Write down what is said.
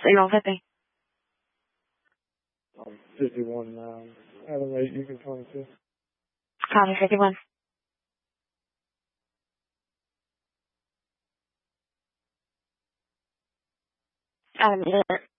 are you all hitting? 51 now. Adam 8, you can 22. Copy 51. Adam, you're